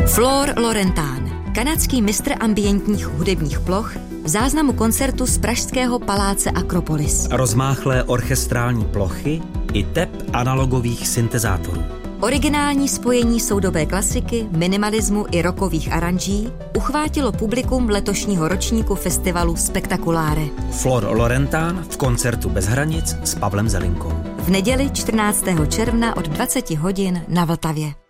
Flor Laurentán, kanadský mistr ambientních hudebních ploch, v záznamu koncertu z pražského paláce Akropolis. Rozmáchlé orchestrální plochy i tep analogových syntezátorů. Originální spojení soudobé klasiky, minimalismu i rockových aranží uchvátilo publikum letošního ročníku festivalu Spektakuláre. Flor Laurentán v koncertu Bez hranic s Pavlem Zelinkou. V neděli 14. června od 20 hodin na Vltavě.